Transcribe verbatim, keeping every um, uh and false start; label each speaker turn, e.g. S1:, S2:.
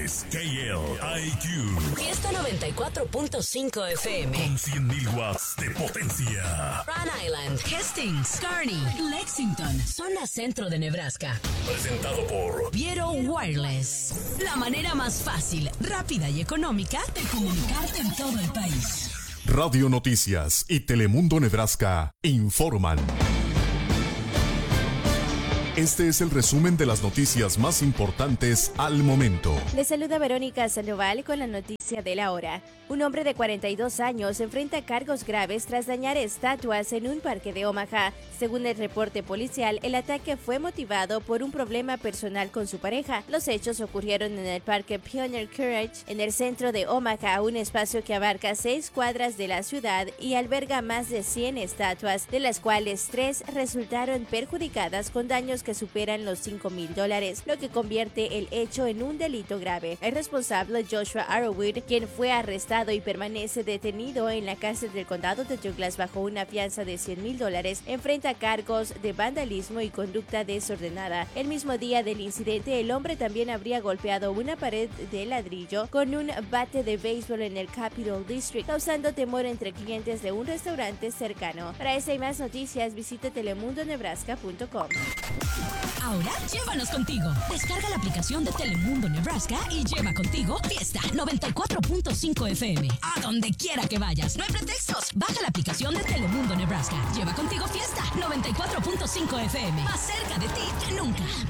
S1: K L I Q.
S2: Fiesta noventa y cuatro punto cinco F M.
S1: Con cien mil watts de potencia.
S2: Rhode Island, Hastings, Kearney, Lexington, zona centro de Nebraska.
S1: Presentado por
S2: Viero Wireless. La manera más fácil, rápida y económica de comunicarte en todo el país.
S3: Radio Noticias y Telemundo Nebraska informan. Este es el resumen de las noticias más importantes al momento.
S4: Les saluda Verónica Sandoval con la noticia de la hora. Un hombre de cuarenta y dos años enfrenta cargos graves tras dañar estatuas en un parque de Omaha. Según el reporte policial, el ataque fue motivado por un problema personal con su pareja. Los hechos ocurrieron en el parque Pioneer Courage, en el centro de Omaha, un espacio que abarca seis cuadras de la ciudad y alberga más de cien estatuas, de las cuales tres resultaron perjudicadas con daños que superan los cinco mil dólares, lo que convierte el hecho en un delito grave. El responsable, Joshua Arrowwood, quien fue arrestado y permanece detenido en la cárcel del condado de Douglas bajo una fianza de cien mil dólares, enfrenta cargos de vandalismo y conducta desordenada. El mismo día del incidente, el hombre también habría golpeado una pared de ladrillo con un bate de béisbol en el Capitol District, causando temor entre clientes de un restaurante cercano. Para esta y más noticias, visite telemundo nebraska punto com.
S2: Ahora, llévanos contigo. Descarga la aplicación de Telemundo Nebraska y lleva contigo Fiesta noventa y cuatro punto cinco F M. A donde quiera que vayas. No hay pretextos. Baja la aplicación de Telemundo Nebraska. Lleva contigo Fiesta noventa y cuatro punto cinco F M. Más cerca de ti que nunca.